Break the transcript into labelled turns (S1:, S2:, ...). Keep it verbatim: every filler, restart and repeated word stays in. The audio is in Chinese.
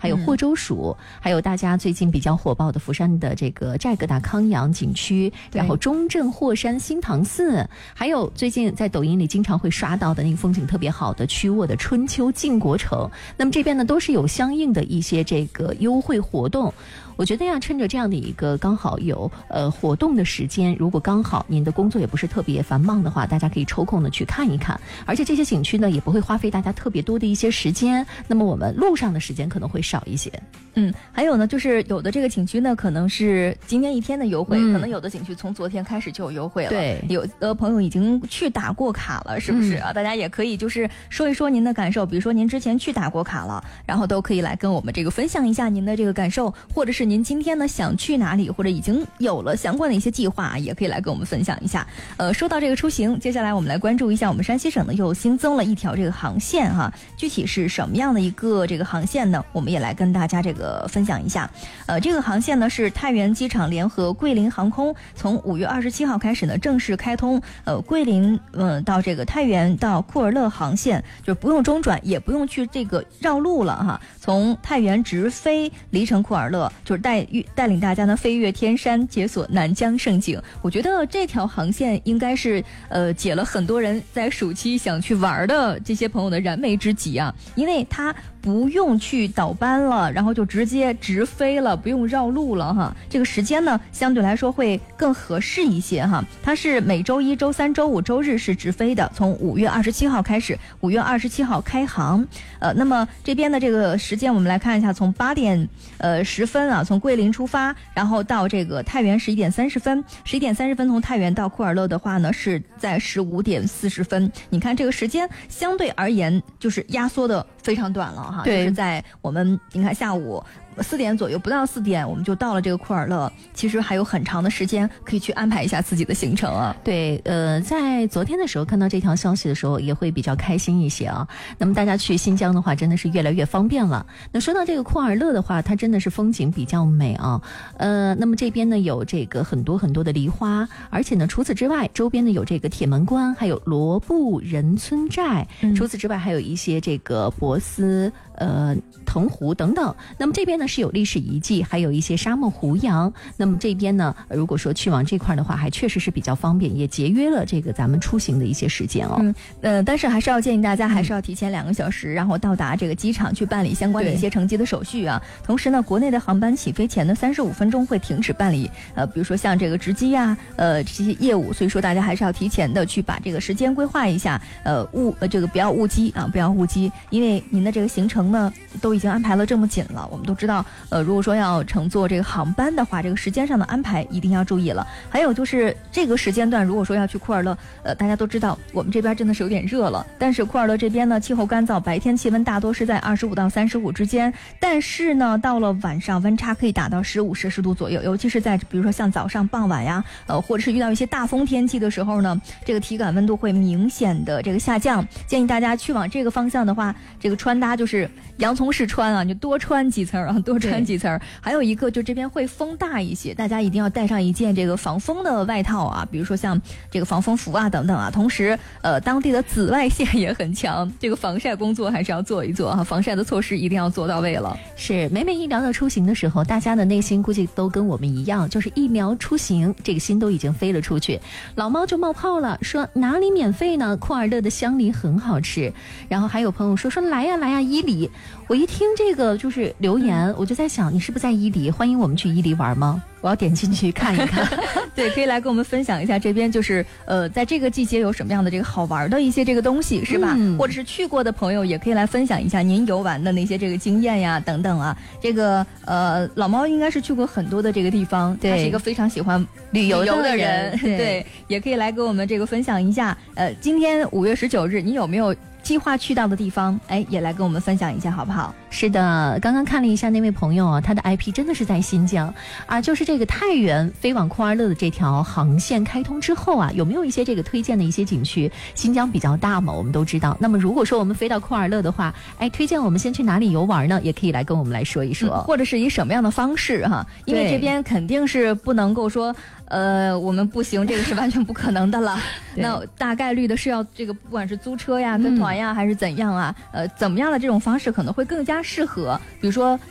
S1: 还有霍州署、嗯、还有大家最近比较火爆的福山的这个寨哥大康阳景区，然后中正霍山新唐寺，还有最近在抖音里经常会刷到的那个风景特别好的曲沃的春秋靖国城，那么这边呢都是有相应的一些这个优惠活动。我觉得呀，趁着这样的一个刚好有呃活动的时间，如果刚好您的工作也不是特别繁忙的话，大家可以抽空的去看一看。而且这些景区呢，也不会花费大家特别多的一些时间，那么我们路上的时间可能会少一些。
S2: 嗯，还有呢，就是有的这个景区呢，可能是今天一天的优惠，嗯、可能有的景区从昨天开始就有优惠了。
S1: 对，
S2: 有的朋友已经去打过卡了，是不是啊？嗯、大家也可以就是说一说您的感受，比如说您之前去打过卡了，然后都可以来跟我们这个分享一下您的这个感受，或者是您今天呢想去哪里，或者已经有了相关的一些计划，也可以来跟我们分享一下。呃，说到这个出行，接下来我们来关注一下我们山西省呢又新增了一条这个航线哈，具体是什么样的一个这个航线呢？我们也来跟大家这个分享一下。呃，这个航线呢是太原机场联合桂林航空，从五月二十七号开始呢正式开通呃桂林嗯、呃、到这个太原到库尔勒航线，就不用中转，也不用去这个绕路了哈，从太原直飞离城库尔勒，就是带带领大家呢飞越天山，解锁南疆胜景。我觉得这条航线应该是呃解了很多人在暑期想去玩的这些朋友的燃眉之急啊，因为它不用去倒班了，然后就直接直飞了，不用绕路了哈。这个时间呢相对来说会更合适一些哈。它是每周一、周三、周五、周日是直飞的，从五月二十七号开始，五月二十七号开航。呃，那么这边的这个时间我们来看一下，从八点呃十分啊，从桂林出发，然后到这个太原十一点三十分，十一点三十分从太原到库尔勒的话呢，是在十五点四十分。你看这个时间相对而言就是压缩的非常短了哈，
S1: 对，
S2: 就是在我们你看下午四点左右，不到四点我们就到了这个库尔勒，其实还有很长的时间可以去安排一下自己的行程啊。
S1: 对，呃，在昨天的时候看到这条消息的时候，也会比较开心一些啊。那么大家去新疆的话，真的是越来越方便了。那说到这个库尔勒的话，它真的是风景比较美啊。呃，那么这边呢有这个很多很多的梨花，而且呢除此之外，周边呢有这个铁门关，还有罗布人村寨。嗯、除此之外，还有一些这个博斯。呃，藤湖等等。那么这边呢是有历史遗迹，还有一些沙漠胡杨。那么这边呢，如果说去往这块的话，还确实是比较方便，也节约了这个咱们出行的一些时间哦。
S2: 嗯，呃，但是还是要建议大家，还是要提前两个小时，然后到达这个机场去办理相关的一些乘机的手续啊。同时呢，国内的航班起飞前的三十五分钟会停止办理，呃，比如说像这个值机呀、啊，呃，这些业务。所以说大家还是要提前的去把这个时间规划一下，呃，误呃这个不要误机啊，不要误机，因为您的这个行程呢都已经安排了这么紧了，我们都知道，呃，如果说要乘坐这个航班的话，这个时间上的安排一定要注意了。还有就是这个时间段，如果说要去库尔勒，呃，大家都知道我们这边真的是有点热了，但是库尔勒这边呢气候干燥，白天气温大多是在二十五到三十五之间，但是呢到了晚上温差可以达到十五摄氏度左右，尤其是在比如说像早上傍晚呀，呃，或者是遇到一些大风天气的时候呢，这个体感温度会明显的这个下降。建议大家去往这个方向的话，这个穿搭就是洋葱式穿啊，你就多穿几层啊，多穿几层。还有一个就这边会风大一些，大家一定要带上一件这个防风的外套啊，比如说像这个防风服啊等等啊。同时，呃，当地的紫外线也很强，这个防晒工作还是要做一做啊，防晒的措施一定要做到位了。
S1: 是，每每一聊到出行的时候，大家的内心估计都跟我们一样，就是一聊出行，这个心都已经飞了出去。老猫就冒泡了，说哪里免费呢？库尔勒的香梨很好吃。然后还有朋友说说来呀来呀伊犁，我一听这个就是留言，嗯、我就在想，你是不是在伊犁？欢迎我们去伊犁玩吗？我要点进去看一看。
S2: 对，可以来跟我们分享一下这边就是呃，在这个季节有什么样的这个好玩的一些这个东西，是吧？嗯、或者是去过的朋友也可以来分享一下您游玩的那些这个经验呀，等等啊。这个呃，老猫应该是去过很多的这个地方，他是一个非常喜欢旅游的人，对，对，也可以来跟我们这个分享一下。呃，今天五月十九日，你有没有计划去到的地方，哎，也来跟我们分享一下好不好？
S1: 是的，刚刚看了一下那位朋友啊，他的 I P 真的是在新疆啊，就是这个太原飞往库尔勒的这条航线开通之后啊，有没有一些这个推荐的一些景区？新疆比较大嘛，我们都知道。那么如果说我们飞到库尔勒的话，哎，推荐我们先去哪里游玩呢？也可以来跟我们来说一说，
S2: 嗯、或者是以什么样的方式哈？因为这边肯定是不能够说。呃，我们不行，这个是完全不可能的了。那大概率的是要这个，不管是租车呀、跟团呀，嗯、还是怎样啊，呃，怎么样的这种方式可能会更加适合。比如说